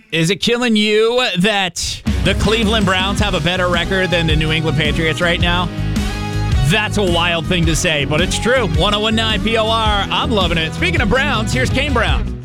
Is it killing you that the Cleveland Browns have a better record than the New England Patriots right now? That's a wild thing to say, but it's true. 101.9 POR. I'm loving it. Speaking of Browns, here's Kane Brown.